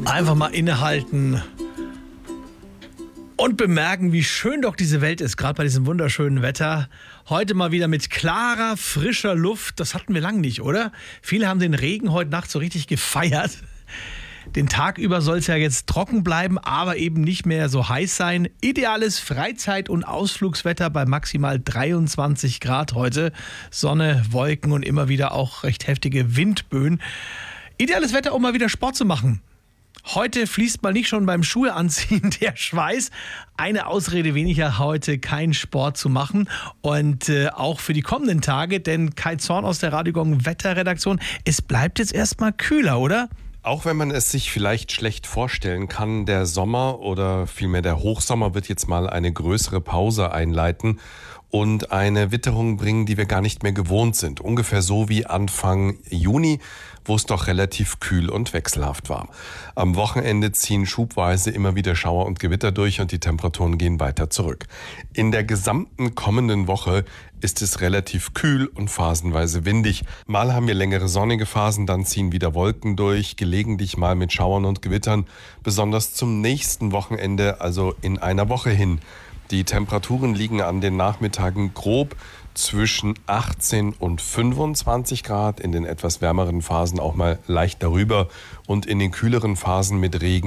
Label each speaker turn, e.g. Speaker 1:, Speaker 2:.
Speaker 1: Einfach mal innehalten und bemerken, wie schön doch diese Welt ist, gerade bei diesem wunderschönen Wetter. Heute mal wieder mit klarer, frischer Luft. Das hatten wir lange nicht, oder? Viele haben den Regen heute Nacht so richtig gefeiert. Den Tag über soll es ja jetzt trocken bleiben, aber eben nicht mehr so heiß sein. Ideales Freizeit- und Ausflugswetter bei maximal 23 Grad heute. Sonne, Wolken und immer wieder auch recht heftige Windböen. Ideales Wetter, um mal wieder Sport zu machen. Heute fließt mal nicht schon beim Schuhe anziehen der Schweiß. Eine Ausrede weniger, heute keinen Sport zu machen. Und auch für die kommenden Tage, denn Kai Zorn aus der Radio Gong Wetterredaktion, es bleibt jetzt erstmal kühler, oder?
Speaker 2: Auch wenn man es sich vielleicht schlecht vorstellen kann, der Sommer oder vielmehr der Hochsommer wird jetzt mal eine größere Pause einleiten und eine Witterung bringen, die wir gar nicht mehr gewohnt sind. Ungefähr so wie Anfang Juni, wo es doch relativ kühl und wechselhaft war. Am Wochenende ziehen schubweise immer wieder Schauer und Gewitter durch und die Temperaturen gehen weiter zurück. In der gesamten kommenden Woche ist es relativ kühl und phasenweise windig. Mal haben wir längere sonnige Phasen, dann ziehen wieder Wolken durch, gelegentlich mal mit Schauern und Gewittern, besonders zum nächsten Wochenende, also in einer Woche hin. Die Temperaturen liegen an den Nachmittagen grob zwischen 18 und 25 Grad, in den etwas wärmeren Phasen auch mal leicht darüber und in den kühleren Phasen mit Regen